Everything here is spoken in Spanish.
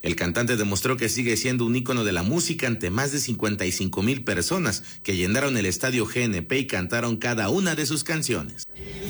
El cantante demostró que sigue siendo un ícono de la música ante más de 55,000 personas que llenaron el estadio GNP y cantaron cada una de sus canciones.